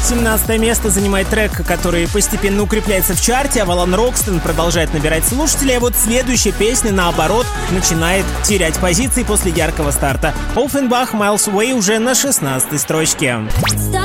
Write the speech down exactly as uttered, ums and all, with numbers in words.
семнадцатое место занимает трек, который постепенно укрепляется в чарте, Авалон Рокстон продолжает набирать слушателей, а вот следующая песня, наоборот, начинает терять позиции после яркого старта. Оффенбах «Miles Away» уже на шестнадцатой строчке.